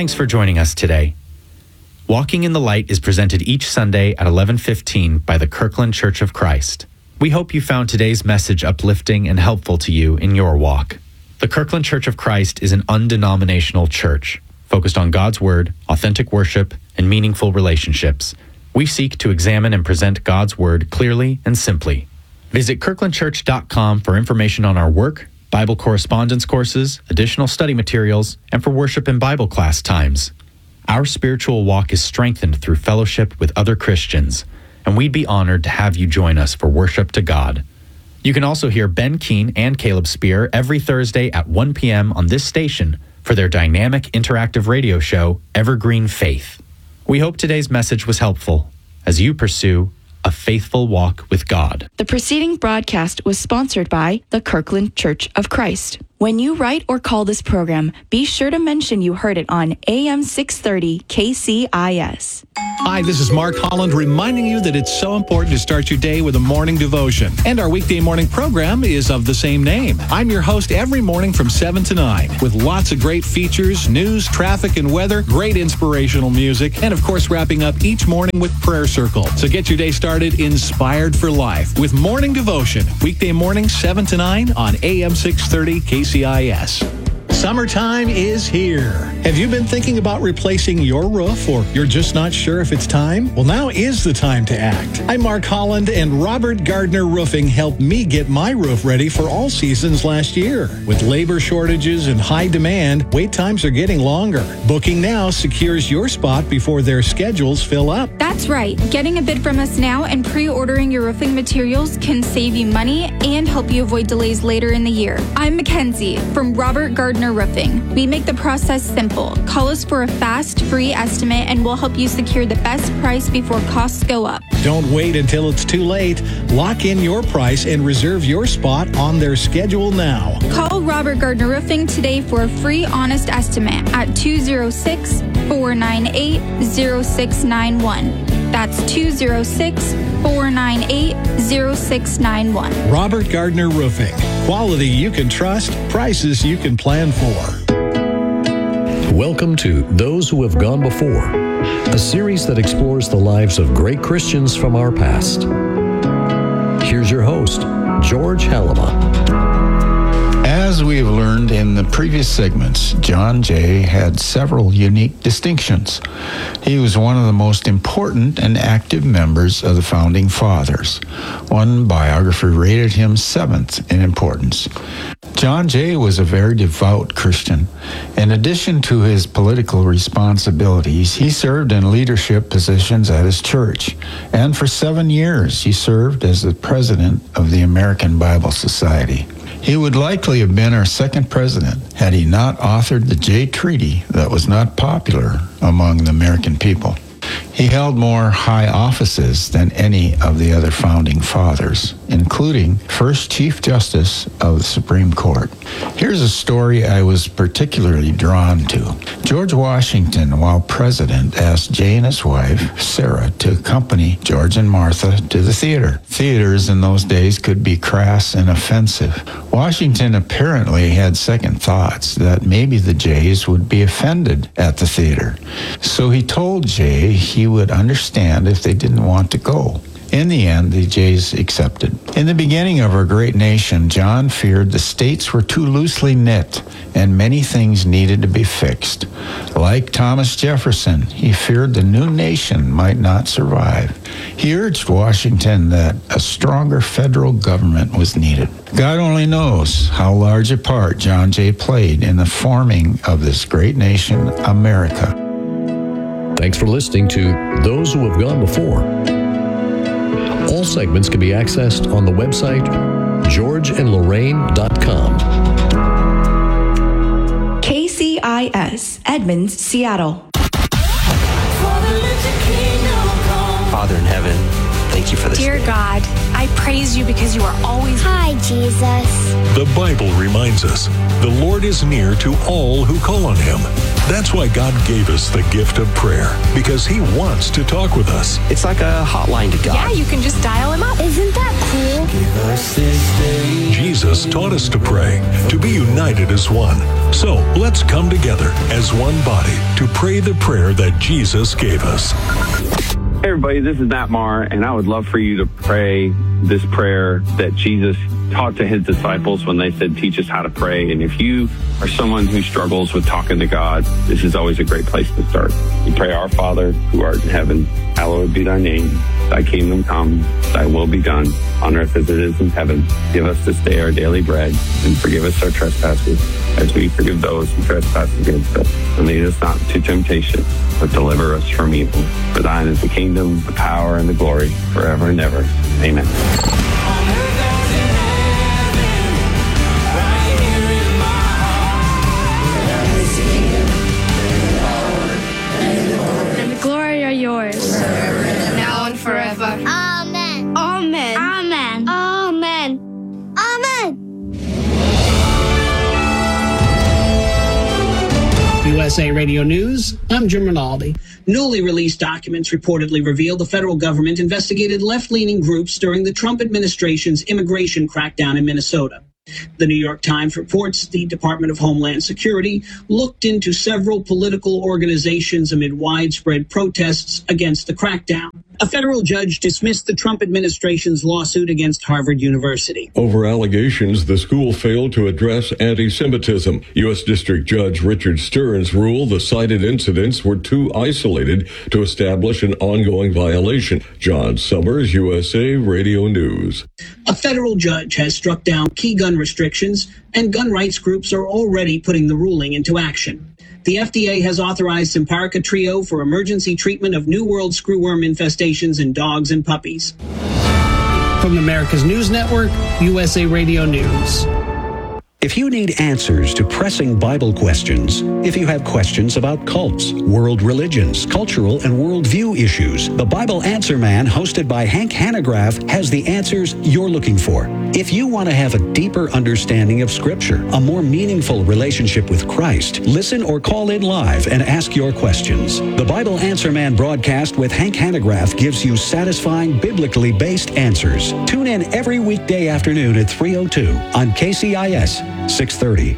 Thanks for joining us today. Walking in the Light is presented each Sunday at 11:15 by the Kirkland Church of Christ. We hope you found today's message uplifting and helpful to you in your walk. The Kirkland Church of Christ is an undenominational church focused on God's Word, authentic worship, and meaningful relationships. We seek to examine and present God's Word clearly and simply. Visit kirklandchurch.com for information on our work, Bible correspondence courses, additional study materials, and for worship and Bible class times. Our spiritual walk is strengthened through fellowship with other Christians, and we'd be honored to have you join us for worship to God. You can also hear Ben Keene and Caleb Spear every Thursday at 1 p.m. on this station for their dynamic interactive radio show, Evergreen Faith. We hope today's message was helpful as you pursue a faithful walk with God. The preceding broadcast was sponsored by the Kirkland Church of Christ. When you write or call this program, be sure to mention you heard it on AM 630 KCIS. Hi, this is Mark Holland reminding you that it's so important to start your day with a morning devotion. And our weekday morning program is of the same name. I'm your host every morning from 7 to 9 with lots of great features, news, traffic, and weather, great inspirational music, and of course wrapping up each morning with Prayer Circle. So get your day started inspired for life with morning devotion. Weekday morning 7 to 9 on AM 630 KCIS. Summertime is here. Have you been thinking about replacing your roof, or you're just not sure if it's time? Well, now is the time to act. I'm Mark Holland, and Robert Gardner Roofing helped me get my roof ready for all seasons last year. With labor shortages and high demand, wait times are getting longer. Booking now secures your spot before their schedules fill up. That's right. Getting a bid from us now and pre-ordering your roofing materials can save you money and help you avoid delays later in the year. I'm Mackenzie from Robert Gardner Roofing. We make the process simple. Call us for a fast, free estimate and we'll help you secure the best price before costs go up. Don't wait until it's too late. Lock in your price and reserve your spot on their schedule now. Call Robert Gardner Roofing today for a free, honest estimate at 206-498-0691. That's 206-498-0691. Robert Gardner Roofing. Quality you can trust, prices you can plan for. Welcome to Those Who Have Gone Before, a series that explores the lives of great Christians from our past. Here's your host, George Halama. As we have learned in the previous segments, John Jay had several unique distinctions. He was one of the most important and active members of the Founding Fathers. One biographer rated him 7th in importance. John Jay was a very devout Christian. In addition to his political responsibilities, he served in leadership positions at his church, and for 7 years he served as the president of the American Bible Society. He would likely have been our second president had he not authored the Jay Treaty that was not popular among the American people. He held more high offices than any of the other founding fathers, including first Chief Justice of the Supreme Court. Here's a story I was particularly drawn to. George Washington, while president, asked Jay and his wife, Sarah, to accompany George and Martha to the theater. Theaters in those days could be crass and offensive. Washington apparently had second thoughts that maybe the Jays would be offended at the theater. So he told Jay he would understand if they didn't want to go. In the end, the Jays accepted. In the beginning of our great nation, John feared the states were too loosely knit and many things needed to be fixed. Like Thomas Jefferson, he feared the new nation might not survive. He urged Washington that a stronger federal government was needed. God only knows how large a part John Jay played in the forming of this great nation, America. Thanks for listening to Those Who Have Gone Before. All segments can be accessed on the website georgeandlorraine.com. KCIS, Edmonds, Seattle. Father in heaven, thank you for this. Dear God, I praise you because you are always... Hi, Jesus. The Bible reminds us The Lord is near to all who call on Him. That's why God gave us the gift of prayer, because He wants to talk with us. It's like a hotline to God. Yeah, you can just dial Him up. Isn't that cool? Jesus taught us to pray, to be united as one. So let's come together as one body to pray the prayer that Jesus gave us. Hey everybody, this is Matt Maher, and I would love for you to pray this prayer that Jesus taught to His disciples when they said, teach us how to pray. And if you are someone who struggles with talking to God, this is always a great place to start. You pray, Our Father, who art in heaven, hallowed be thy name. Thy kingdom come, thy will be done, on earth as it is in heaven. Give us this day our daily bread, and forgive us our trespasses, as we forgive those who trespass against us. And lead us not into temptation, but deliver us from evil. For thine is the kingdom, the power, and the glory, forever and ever. Amen. And the glory are yours. Now and forever. Amen. Amen. Amen. Amen. Amen. USA Radio News, I'm Jim Rinaldi. Newly released documents reportedly reveal the federal government investigated left-leaning groups during the Trump administration's immigration crackdown in Minnesota. The New York Times reports the Department of Homeland Security looked into several political organizations amid widespread protests against the crackdown. A federal judge dismissed the Trump administration's lawsuit against Harvard University. Over allegations the school failed to address anti-Semitism. U.S. District Judge Richard Stearns ruled the cited incidents were too isolated to establish an ongoing violation. John Summers, USA Radio News. A federal judge has struck down key gun restrictions, and gun rights groups are already putting the ruling into action. The FDA has authorized Simparica Trio for emergency treatment of New World screwworm infestations in dogs and puppies. From America's News Network, USA Radio News. If you need answers to pressing Bible questions, if you have questions about cults, world religions, cultural and worldview issues, the Bible Answer Man, hosted by Hank Hanegraaff, has the answers you're looking for. If you want to have a deeper understanding of Scripture, a more meaningful relationship with Christ, listen or call in live and ask your questions. The Bible Answer Man broadcast with Hank Hanegraaff gives you satisfying, biblically based answers. Tune in every weekday afternoon at 3:02 on KCIS 630.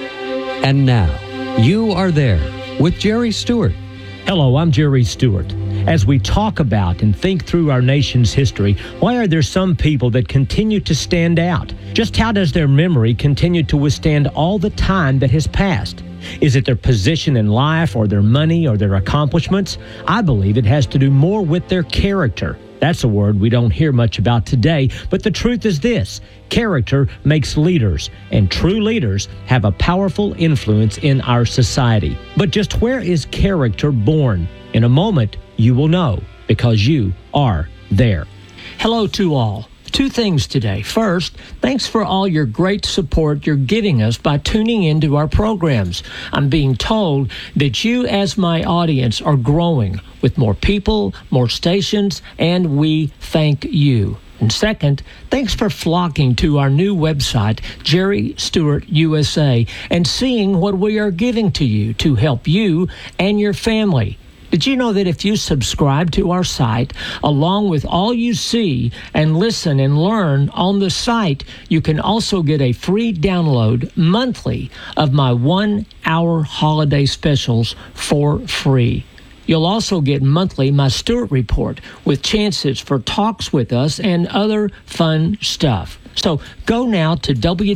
And now, You Are There with Jerry Stewart. Hello, I'm Jerry Stewart. As we talk about and think through our nation's history, why are there some people that continue to stand out? Just how does their memory continue to withstand all the time that has passed? Is it their position in life or their money or their accomplishments? I believe it has to do more with their character. That's a word we don't hear much about today, but the truth is this: character makes leaders, and true leaders have a powerful influence in our society. But just where is character born? In a moment, you will know, because you are there. Hello to all. Two things today. First, thanks for all your great support you're giving us by tuning into our programs. I'm being told that you, as my audience, are growing with more people, more stations, and we thank you. And second, thanks for flocking to our new website, Jerry Stewart USA, and seeing what we are giving to you to help you and your family. Did you know that if you subscribe to our site, along with all you see and listen and learn on the site, you can also get a free download monthly of my 1-hour holiday specials for free. You'll also get monthly my Stewart Report with chances for talks with us and other fun stuff. So go now to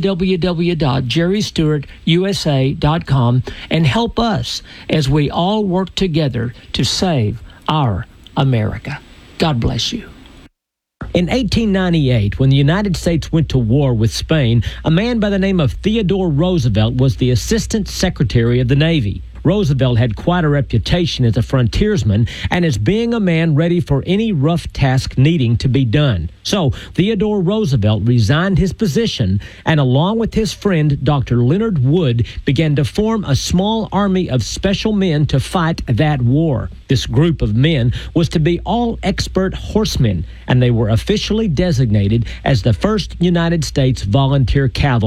www.jerrystewartusa.com and help us as we all work together to save our America. God bless you. In 1898, when the United States went to war with Spain, a man by the name of Theodore Roosevelt was the Assistant Secretary of the Navy. Roosevelt had quite a reputation as a frontiersman and as being a man ready for any rough task needing to be done. So Theodore Roosevelt resigned his position and, along with his friend Dr. Leonard Wood, began to form a small army of special men to fight that war. This group of men was to be all expert horsemen, and they were officially designated as the 1st United States Volunteer Cavalry.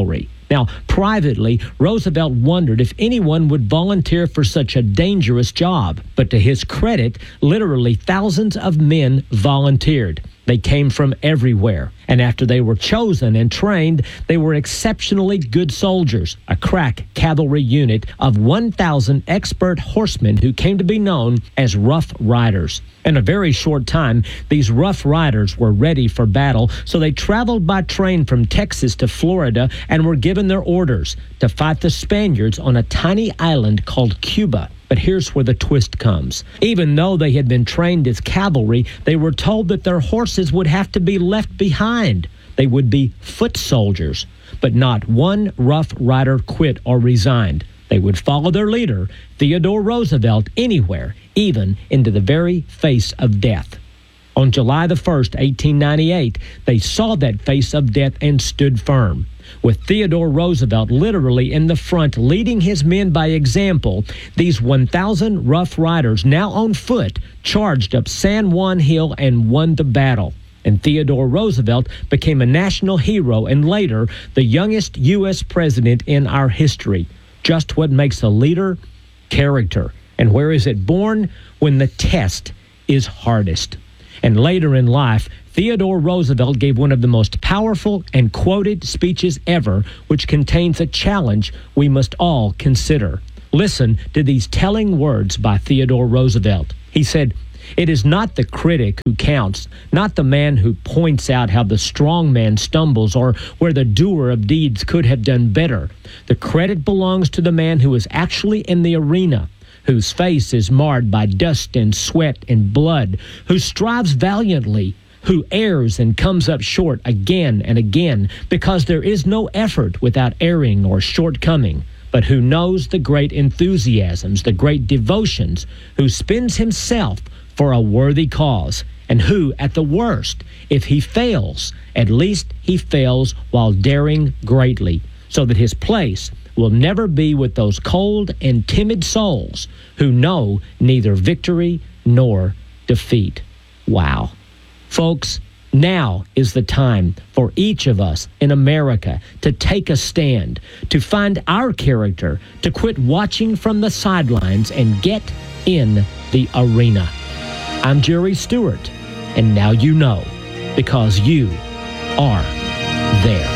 Now, privately, Roosevelt wondered if anyone would volunteer for such a dangerous job. But to his credit, literally thousands of men volunteered. They came from everywhere. And after they were chosen and trained, they were exceptionally good soldiers, a crack cavalry unit of 1,000 expert horsemen who came to be known as Rough Riders. In a very short time, these Rough Riders were ready for battle, so they traveled by train from Texas to Florida and were given their orders to fight the Spaniards on a tiny island called Cuba. But here's where the twist comes. Even though they had been trained as cavalry, they were told that their horses would have to be left behind. They would be foot soldiers. But not one Rough Rider quit or resigned. They would follow their leader, Theodore Roosevelt, anywhere, even into the very face of death. On July the 1st, 1898, they saw that face of death and stood firm. With Theodore Roosevelt literally in the front leading his men by example, these 1,000 Rough Riders, now on foot, charged up San Juan Hill and won the battle. And Theodore Roosevelt became a national hero and later the youngest U.S. president in our history. Just what makes a leader? Character. And where is it born? When the test is hardest. And later in life, Theodore Roosevelt gave one of the most powerful and quoted speeches ever, which contains a challenge we must all consider. Listen to these telling words by Theodore Roosevelt. He said, "It is not the critic who counts, not the man who points out how the strong man stumbles or where the doer of deeds could have done better. The credit belongs to the man who is actually in the arena, whose face is marred by dust and sweat and blood, who strives valiantly, who errs and comes up short again and again, because there is no effort without erring or shortcoming, but who knows the great enthusiasms, the great devotions, who spends himself for a worthy cause, and who, at the worst, if he fails, at least he fails while daring greatly, so that his place will never be with those cold and timid souls who know neither victory nor defeat." Wow. Folks, now is the time for each of us in America to take a stand, to find our character, to quit watching from the sidelines and get in the arena. I'm Jerry Stewart, and now you know, because you are there.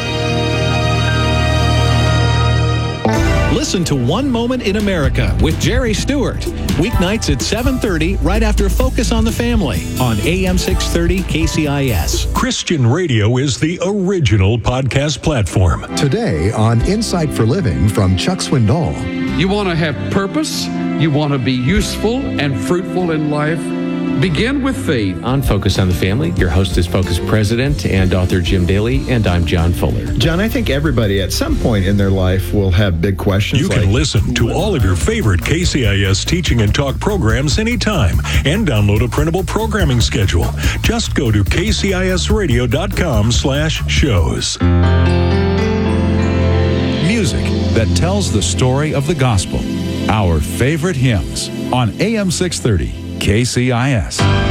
Listen to One Moment in America with Jerry Stewart. Weeknights at 7:30 right after Focus on the Family on AM 630 KCIS. Christian radio is the original podcast platform. Today on Insight for Living from Chuck Swindoll. You want to have purpose? You want to be useful and fruitful in life? Begin with faith. On Focus on the Family, your host is Focus President and author Jim Daly, and I'm John Fuller. John, I think everybody at some point in their life will have big questions. You can listen to all of your favorite KCIS teaching and talk programs anytime and download a printable programming schedule. Just go to kcisradio.com/shows. Music that tells the story of the gospel. Our favorite hymns on AM 630 KCIS.